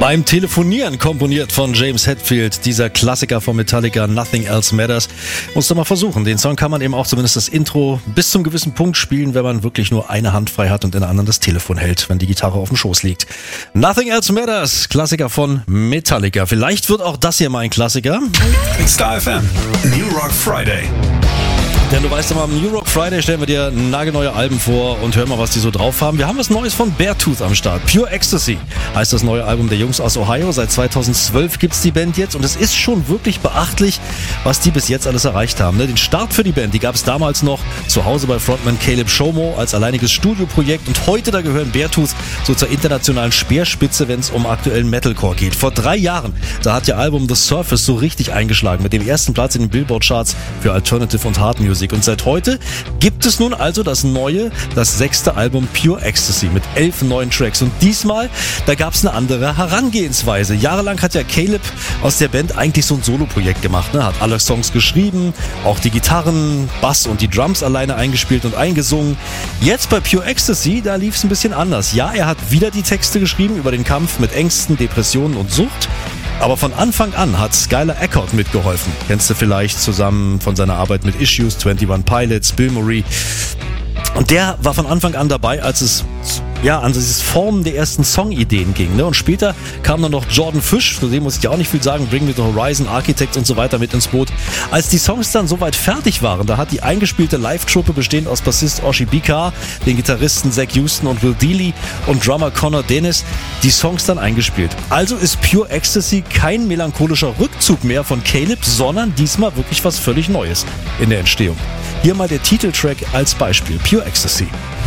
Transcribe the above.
Beim Telefonieren komponiert von James Hetfield, dieser Klassiker von Metallica, Nothing Else Matters. Musst du mal versuchen. Den Song kann man eben auch zumindest das Intro bis zum gewissen Punkt spielen, wenn man wirklich nur eine Hand frei hat und in der anderen das Telefon hält, wenn die Gitarre auf dem Schoß liegt. Nothing Else Matters, Klassiker von Metallica. Vielleicht wird auch das hier mal ein Klassiker. Star FM, New Rock Friday. Denn du weißt immer, am New Rock Friday stellen wir dir nagelneue Alben vor und hören mal, was die so drauf haben. Wir haben was Neues von Beartooth am Start. Pure Ecstasy heißt das neue Album der Jungs aus Ohio. Seit 2012 gibt's die Band jetzt und es ist schon wirklich beachtlich, was die bis jetzt alles erreicht haben. Den Start für die Band, die gab es damals noch zu Hause bei Frontman Caleb Shomo als alleiniges Studioprojekt und heute, da gehören Beartooth so zur internationalen Speerspitze, wenn es um aktuellen Metalcore geht. Vor 3 Jahren, da hat ihr Album The Surface so richtig eingeschlagen mit dem ersten Platz in den Billboard-Charts für Alternative und Hard Music. Und seit heute gibt es nun also das 6. Album Pure Ecstasy mit 11 neuen Tracks. Und diesmal, da gab es eine andere Herangehensweise. Jahrelang hat ja Caleb aus der Band eigentlich so ein Solo-Projekt gemacht. Hat alle Songs geschrieben, auch die Gitarren, Bass und die Drums alleine eingespielt und eingesungen. Jetzt bei Pure Ecstasy, da lief es ein bisschen anders. Ja, er hat wieder die Texte geschrieben über den Kampf mit Ängsten, Depressionen und Sucht. Aber von Anfang an hat Skylar Eckert mitgeholfen. Kennst du vielleicht zusammen von seiner Arbeit mit Issues, 21 Pilots, Bill Murray. Und der war von Anfang an dabei, als es an dieses Formen der ersten Songideen ging. Und später kam dann noch Jordan Fish, zu dem muss ich ja auch nicht viel sagen, Bring Me the Horizon, Architects und so weiter mit ins Boot. Als die Songs dann soweit fertig waren, da hat die eingespielte Live-Truppe bestehend aus Bassist Oshi Bika, den Gitarristen Zach Houston und Will Dealey und Drummer Connor Dennis die Songs dann eingespielt. Also ist Pure Ecstasy kein melancholischer Rückzug mehr von Caleb, sondern diesmal wirklich was völlig Neues in der Entstehung. Hier mal der Titeltrack als Beispiel, Pure Ecstasy.